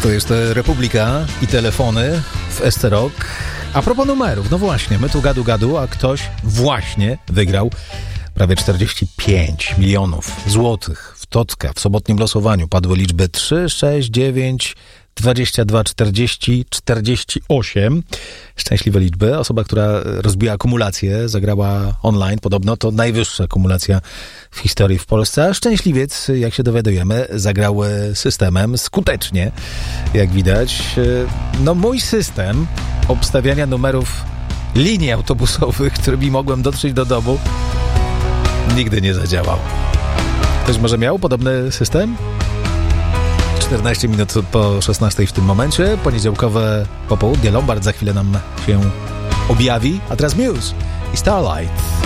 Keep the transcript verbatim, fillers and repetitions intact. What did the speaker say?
To jest Republika i telefony w S C Rock. A propos numerów, no właśnie, my tu gadu gadu, a ktoś właśnie wygrał prawie czterdzieści pięć milionów złotych w Totka. W sobotnim losowaniu padły liczby trzy, sześć, dziewięć, dwadzieścia dwa, czterdzieści, czterdzieści osiem. Szczęśliwe liczby. Osoba, która rozbiła akumulację, zagrała online. Podobno to najwyższa akumulacja w historii w Polsce. A szczęśliwiec, jak się dowiadujemy, zagrał systemem skutecznie, jak widać. No mój system obstawiania numerów linii autobusowych, którymi mogłem dotrzeć do domu, nigdy nie zadziałał. Ktoś może miał podobny system? czternaście minut po szesnastej w tym momencie. Poniedziałkowe popołudnie. Lombard za chwilę nam się objawi. A teraz Muse i Starlight.